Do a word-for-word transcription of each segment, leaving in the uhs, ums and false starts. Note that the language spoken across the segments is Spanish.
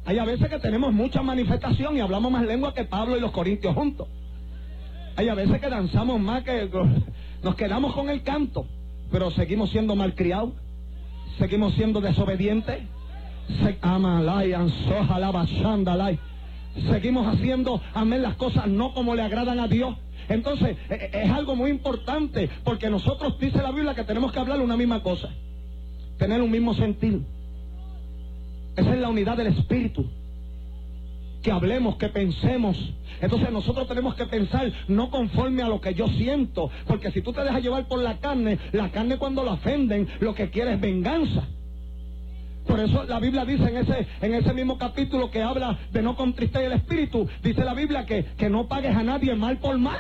Hay a veces que tenemos mucha manifestación y hablamos más lengua que Pablo y los corintios juntos. Hay a veces que danzamos más que... Nos quedamos con el canto, pero seguimos siendo malcriados, seguimos siendo desobedientes. Se amalai, ansojalaba, shandalai. Seguimos haciendo, amén, las cosas no como le agradan a Dios. Entonces, es algo muy importante, porque nosotros, dice la Biblia, que tenemos que hablar una misma cosa, tener un mismo sentir. Esa es la unidad del Espíritu. Que hablemos, que pensemos. Entonces nosotros tenemos que pensar no conforme a lo que yo siento, porque si tú te dejas llevar por la carne, la carne cuando la ofenden, lo que quiere es venganza. Por eso la Biblia dice en ese, en ese mismo capítulo que habla de no contristar el espíritu, dice la Biblia que, que no pagues a nadie mal por mal,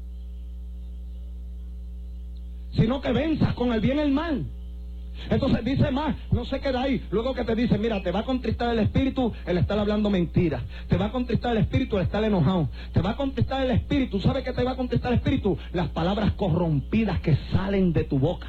sino que venzas con el bien el mal. Entonces dice más, no se queda ahí. Luego que te dice, mira, te va a contristar el espíritu el estar hablando mentiras, te va a contristar el espíritu el estar enojado, te va a contristar el espíritu. ¿Sabe qué te va a contristar el espíritu? Las palabras corrompidas que salen de tu boca.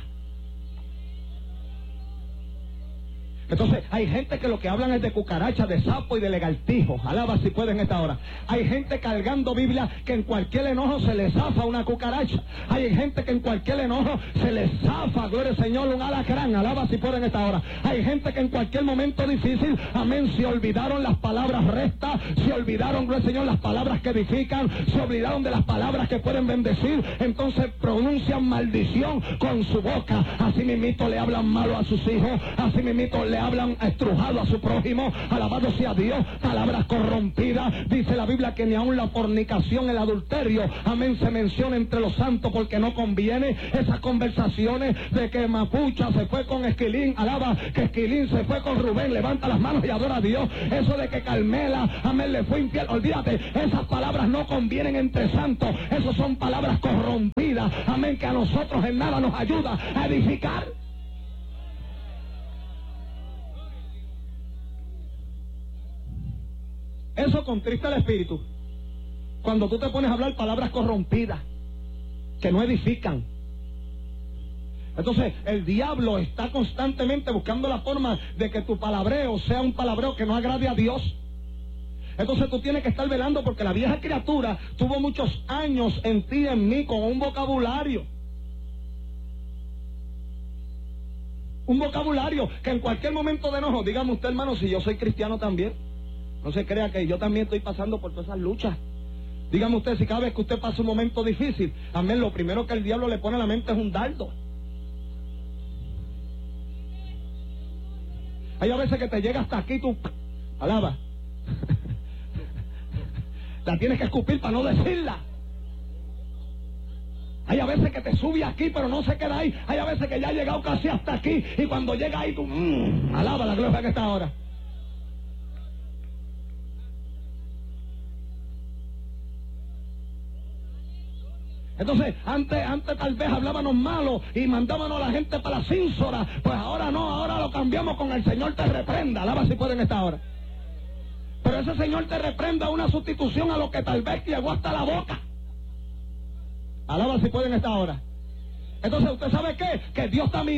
Entonces hay gente que lo que hablan es de cucaracha, de sapo y de lagartijo. Alaba si pueden esta hora. Hay gente cargando Biblia que en cualquier enojo se le zafa una cucaracha. Hay gente que en cualquier enojo se le zafa, gloria al Señor, un alacrán. Alaba si pueden esta hora. Hay gente que en cualquier momento difícil, amén, se olvidaron las palabras rectas, se olvidaron, gloria al Señor, las palabras que edifican, se olvidaron de las palabras que pueden bendecir. Entonces pronuncian maldición con su boca. Así mismito le hablan malo a sus hijos, así mismito le hablan estrujado a su prójimo. Alabado sea Dios. Palabras corrompidas. Dice la Biblia que ni aun la fornicación, el adulterio, amén, se menciona entre los santos, porque no conviene. Esas conversaciones de que Mapucha se fue con Esquilín, alaba, que Esquilín se fue con Rubén, levanta las manos y adora a Dios. Eso de que Carmela, amén, le fue infiel, olvídate, esas palabras no convienen entre santos. Esas son palabras corrompidas, amén, que a nosotros en nada nos ayuda a edificar. Eso contrista el espíritu. Cuando tú te pones a hablar palabras corrompidas que no edifican. Entonces el diablo está constantemente buscando la forma de que tu palabreo sea un palabreo que no agrade a Dios. Entonces tú tienes que estar velando, porque la vieja criatura tuvo muchos años en ti y en mí con un vocabulario. Un vocabulario que en cualquier momento de enojo, dígame usted, hermano, si yo soy cristiano también. No se crea que yo también estoy pasando por todas esas luchas. Dígame usted, si cada vez que usted pasa un momento difícil, amén, lo primero que el diablo le pone a la mente es un dardo. Hay a veces que te llega hasta aquí, tú, alaba. La tienes que escupir para no decirla. Hay a veces que te sube aquí, pero no se queda ahí. Hay a veces que ya ha llegado casi hasta aquí, y cuando llega ahí, tú, mmm, alaba la gloria que está ahora. Entonces, antes, antes tal vez hablábamos malo y mandábamos a la gente para la cínsora. Pues ahora no, ahora lo cambiamos con el Señor te reprenda. Alaba si pueden esta hora. Pero ese Señor te reprenda una sustitución a lo que tal vez llegó hasta la boca. Alaba si pueden esta hora. Entonces, ¿usted sabe qué? Que Dios también